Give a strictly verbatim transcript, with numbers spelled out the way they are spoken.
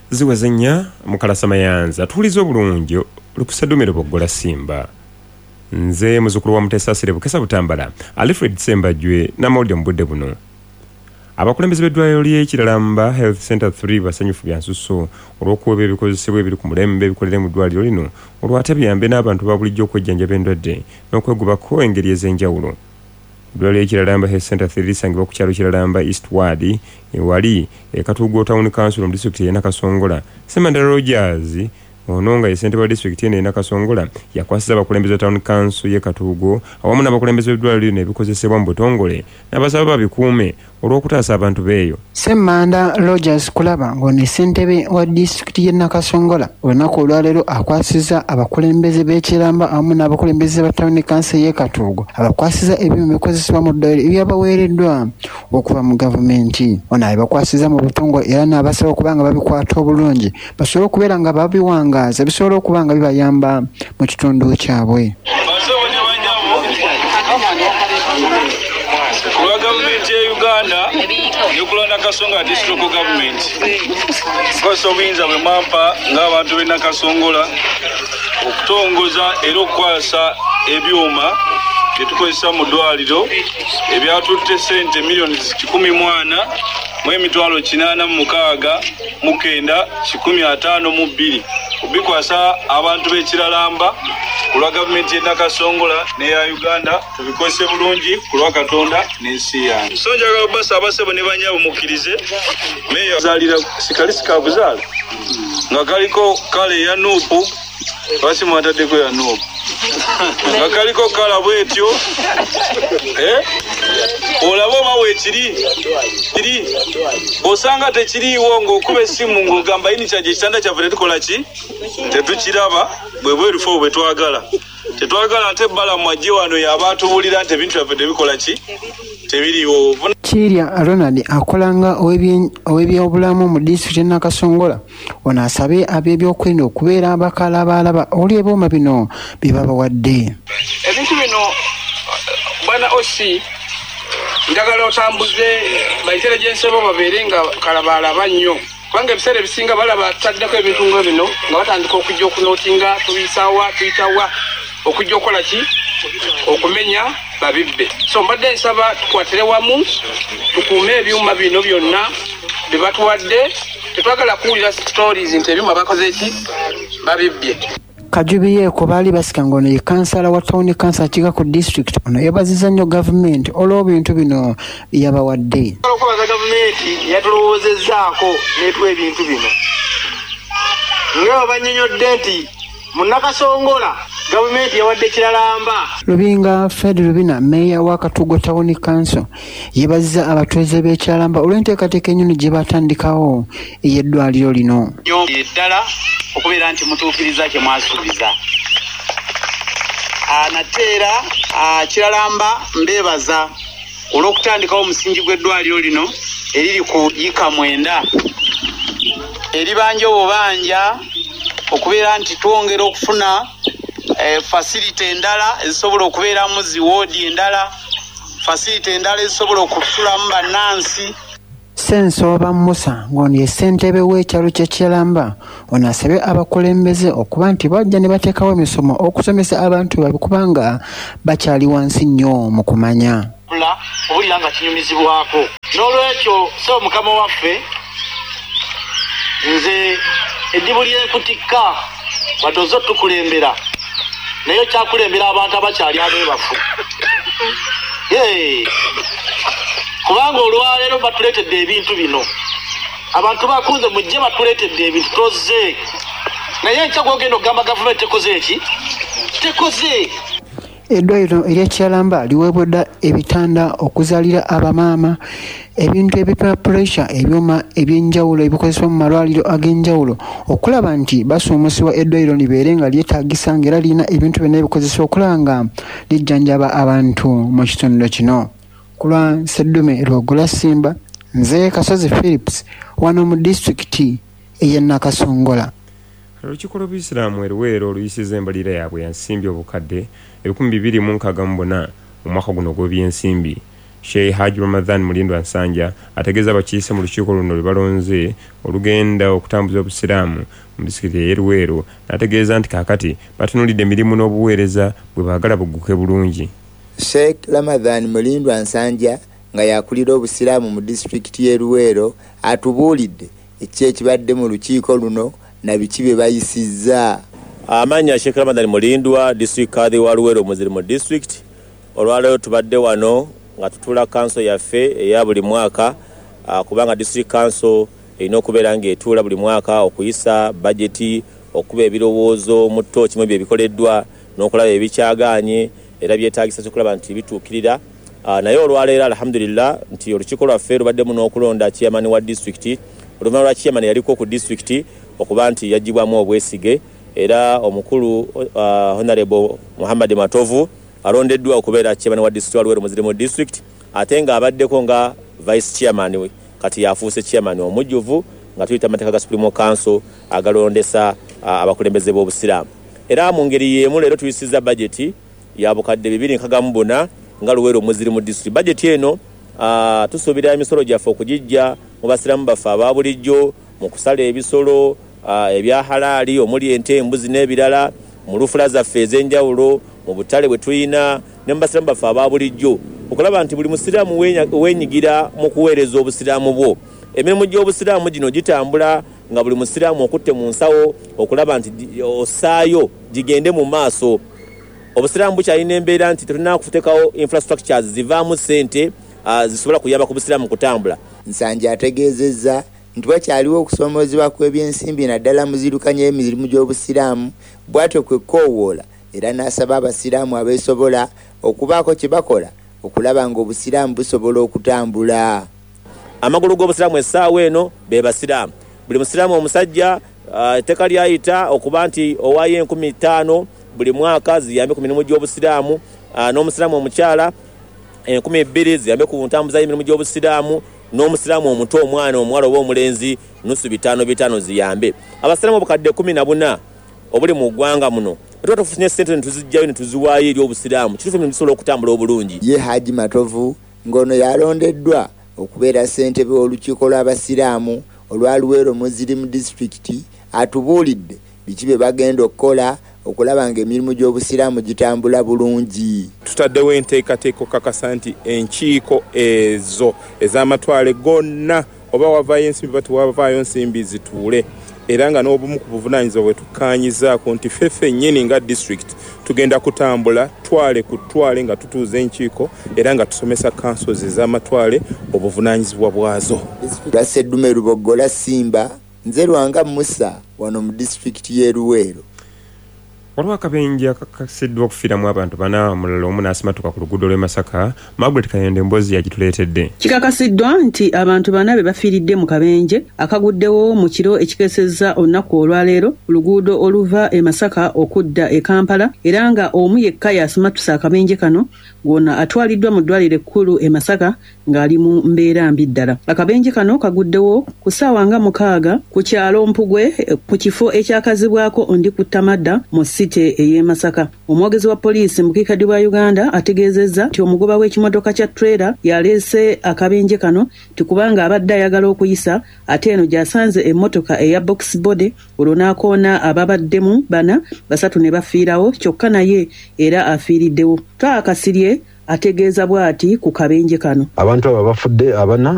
ziweze nnya Mukalasa Mayanza tuuliza obulungi lukusadumiro boggola Simba nze muzukulu wa Mutesasire Bukesa Butambala Alfred Sembajwe n'amawulire mu budde buno. Abakulembeze b'eddwaliro ly'Ekiralamba Health Center three basanyufu bya nsusso olw'okuweebwa ebikozesebwa ebiri ku mulembe ebikolere mu ddwaliro lino olw'ate biyambe n'abantu ba bulijjo okwejjanjaba endwadde n'okwegubako engeri ez'enjawulo. Eddwaliro ly'Ekiralamba Health Center three lisangibwa ku kyalo Kiralamba Eastward ewali ekatuugo Town Council mu disitulikiti y'e Nakasongola. Semandala Rogers ono nga ye ssentebe wa disitulikiti eno y'e Nakasongola yakwasiza abakulembeze Town Council y'e Katuugo awamu n'abakulembeze b'eddwaliro lino ebikozesebwa mu butongole n'abasaba babikuume olw'okutaasa abantu beeyo. Semanda Rogers kulaba ng'ono ssentebe wa disitulikiti y'e Nakasongola olunaku olwaleero akwasiza abakulembeze b'Ekiramba awamu n'abakulembeze ba Town Council y'e Katuugo abakwasiza ebyuma bikozesebwa mu ddwaliro ebyabaweereddwa okuva mu gavumenti. Ono abakwasiza mu butongole era n'abasaba okuba nga babikwata obulungi basobole okubeera nga babiwangaaza bisobole okuba nga bibayamba mu kitundu kyabwe. Kulwa gavumenti ya Uganda nekulwa Nakasongola district government koso obuyinza bwe mwampa ng'abantu b'e Nakasongola okutongoza era okukwasa ebyuma bye tukozesa mu ddwaliro ebyatutte ssente miliyoni kikumi mwana mu emitwalo kinaana mu mukaaga mu kenda kikumi ataano mu bbiri kubikwasa abantu b'Ekiralamba kulwa gavumenti y'e Nakasongola n'eya Uganda tubikozese bulungi kulwa Katonda n'ensi yange. So njagala obasa abasebo ne banyabo mukkirize meya zalira sikalisi kabuzaala nga kaliko kale ya nuupu basi mwataddeko ya nuupu nga kaliko kala bwetyo eh olaba oba weekiri kiri bw'osanga tekiriiwo ng'okuba essimu ng'ogamba yini kyajje ekitanda kyaffe tetukola ki tetukiraba bwe bwerufu bwe twagala tetwagala nti ebbala mwajje wano yaba atubuulira nti ebintu byaffe tebikola ki tebiriiwo. Kirya Ronald akolanga ow'ebyobulamu mu disitulikiti y'e Nakasongola ono asabe ab'ebyokwerinda okubeera abakalabaalaba oli ebyuma bino bye babawadde. Ebintu bino bwana Osi njagala otambuze baintelligence bo babeere nga kalabaalaba nnyo kubanga ebiseera ebisinga balaba taddeko ebintu nga bino nga batandika okujja okunootinga tubisawa tuyitawa okujja okukola ki okumenya babibbe. So mbadde nsaba tukwatire wamu tukuume ebyuma bino byonna bye batuwadde tetwagala kuwulira stories nti ebyuma bakoze ki babibbye. Kajubiye ko baali basika ngono ye kansala wa Town Council akiga ku district ono yebaziza nnyo gavumenti olw'ebintu bino yabawadde. Okubaza gavumenti yatulowoozezaako n'etuwa ebintu bino nga banyonyodde nti mu Nakasongola gavumenti yawadde Ekiralamba. Lubinga Fred Rubina meya wa Katuugo Town Council yebaziza abatuuze b'Ekiralamba olw'enteekateeka ennyonyi gye batandikawo ey'eddwaliro lino. Eddala okubeera nti mutuukiriza kye mwasuubiza. Anateera Kiralamba mbeebaza olw'okutandikawo omusingi gw'eddwaliro lino eriri ku yika mwenda eribanja obubanja okubeera nti twongera okufuna eh, facility endala ezisobola okubeeramu ziwoodi endala facility endala ezisobola okutulamu bannansi. Sensooba Musa ng'ono ye ssentebe w'ekyalo ky'Ekiralamba ono asabye abakulembeze okuba nti bajja ne bateekawo emisomo okusomesa abantu baabwe kubanga bakyali wansi nnyo mu kumanya. Obulira nga kinyumizibwako n'olwekyo so mukama waffe nze eddibu ly'enkutikka batoze tukulembera naye kyakulembera abantu abakyali abeebafu kubanga olwaleero batuleetedde ebintu bino abantu bakunze mujje batuleetedde ebintu toze naye nkyagogenda okugamba gavumenti tekoze eki tekoze. Eddwaliro ery'Ekiralamba liweebwa ebitanda okuzaalira abamaama ebintu ebipima pressure ebyuma ebyenjawulo ebikozesebwa mu malwaliro ag'enjawulo okulaba nti basuumusibwa eddwaliro libeere nga lyetaagisa ng'era lirina ebintu byonna ebikozesebwa okulaba nga lijjanjaba abantu mu kitundu kino. Ku lwa Sseddume Lwogula Simba nze Kasozi Phillips wano mu disitulikiti ey'e Nakasongola. Olukiiko lw'Obuyisiraamu e Luweero oluyisiza embalirira yaabwe ya nsimbi obukadde ebikumi bibiri mu nkaaga mu buna mu mwaka guno gw'ebyensimbi Sheikh Haji Ramadan Mulindwa Nsanja ategeeza abakiise mu lukiiko luno lwe balonze olugenda okutambuza obusiraamu mu disitulikiti y'e Luweero n'ategeeza nti kaakati batunuulidde emirimu n'obuweereza bwe baagala bugguke bulungi. Sheikh Ramadan Mulindwa Nsanja nga yakulira obusiraamu mu disitulikiti y'e Luweero atubuulidde ekiki ekibadde mu lukiiko luno na biki bye bayisizza. Amanya Sheikh Ramadan Mulindwa district kadhi wa Luweero Muzirimo district. Olwaleero tubadde wano nga tutula council yaffe eya buli mwaka uh, kubanga district council erina okubeera ng'etuula buli mwaka okuyisa budgeti okuba ebirowoozo mu tto kimwe bye bikoleddwa n'okulaba ebikyagaanye era byetaagisa okulaba nti bituukirira. Uh, naye olwaleero alhamdulillah nti olukiiko lwaffe lubaddemu n'okulonda chairman wa district. Oluvannyuma lwa chairman yaliko ku district okuba nti yagibwamu obwesige era omukulu uh, Honorable Muhammad Matovu alondeddwa okubeera chairman wa district wa Luweero Muzirimo district ate nga abaddeko nga vice chairman we kati yafuuse chairman omujjuvu nga tuyita amateeka ga Supreme Council agalondesa uh, abakulembeze b'obusiraamu. Era mu ngeri y'emu leero tuyisizza budget ya bukadde bibiri nkaaga mu buna nga Luweero Muzirimo district. Budget eno uh, tusuubira emisolo gyaffe okugijja mu basiraamu baffe aba bulijjo mu kusala ebisolo uh, ebya halaali omuli ente, embuzi n'ebirala mu lufula zaffe ez'enjawulo mu butale bwe tuyina ne mu basiraamu baffe aba bulijjo okulaba nti buli musiraamu weenyigira mu kuweereza obusiraamu bwo. Emirimu gy'obusiraamu gino gitambula nga buli musiraamu okutte mu nsawo okulaba nti osaayo gigende mu maaso. Obusiraamu bukyalina embeera nti tulina kuteekawo infrastructures zivaamu ssente uh, zisobola kuyamba ku busiraamu kutambula. Nsanja ategeezezza nti wakyaliwo okusomoozebwa kw'ebyensimbi naddala muzirukanya emirimu gy'obusiraamu bw'atyo kwe koowoola era n'asaba abasiraamu abeesobola okubaako kye bakola okulaba ng'obusiraamu busobola okutambula. Amagulu g'obusiraamu essaawa eno be basiraamu. Buli musiraamu omusajja etteeka uh, lyayita okuba nti owaayo enkumi ttaano buli mwaka ziyambe ku mirimu gy'obusiraamu uh, n'omusiraamu omukyala enkumi bbiri ziyambe ku ntambuza y'emirimu gy'obusiraamu n'omusiraamu omuto omwana omuwala oba omulenzi nusu bitaano bitaano ziyambe. Abasiraamu obukadde kumi na buna obuli mu ggwanga muno tuba tufunye ssente ne tuzijjayo ne tuziwaayo eri obusiraamu kituufu emirimu gisobola okutambula obulungi. Ye Haji Matovu ng'ono yalondeddwa okubeera ssentebe w'olukiiko lw'abasiraamu olwa Luweero Muzirimo district atubuulidde biki bye bagenda okukola okulaba ng'emirimu gy'obusiraamu gitambula bulungi. Tutaddewo enteekateeka okukakasa nti enkiiko ezo ez'amatwale gonna oba wavaayo ensimbi bati wavaayo nsimbi zituule era nga n'obumu ku buvunaanyizibwa bwe tukkaanyizaako nti ffe ffennyini nga district tugenda kutambula twale ku twale nga tutuuza enkiiko era nga tusomesa councils ez'amatwale obuvunaanyizibwa bwazo. Lwa Sseddume Luboggola Simba nze Lwanga Musa wano mu district y'e Luweero. Waliwo akabenje akakasiddwa okufiiramu abantu bana omulala omu n'asimatuka ku luguudo lw'e Masaka. Margaret Kayonde Mbozi yagituleetedde. Kikakasiddwa nti abantu bana be bafiiridde mu kabenje akaguddewo mu kiro ekikeesezza olunaku olwaleero ku luguudo oluva e Masaka okudda e Kampala era nga omu yekka yasimatusa akabenje kano ng'ona atwaliddwa mu ddwaliro ekkulu e Masaka ng'ali mu mbeera mbi ddala. Akabenje kano kaguddewo ku ssaawa nga mukaaga ku kyalo Mpugwe ku kifo ekyakazibwako Ndi ku Tamadda mu site ey'e Masaka. Omwogezi wa poliisi mu bukiikaddo bwa Uganda ategeezezza nti omugoba w'ekimotoka kya trailer yaleese akabenje kano tikubanga abadde ayagala okuyisa ate eno gy'asanze emmotoka eya box body olwo n'akoona ababaddemu bana basatu ne bafiirawo kyokka naye era afiiriddewo. Twakasirye ategeeza bw'ati ku kabenje kano. Abantu abo bafudde abana